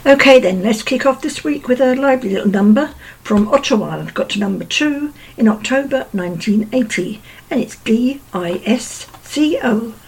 Okay then, let's kick off this week with a lively little number from Ottawa. I've got to number 2 in October 1980, and it's DISCO.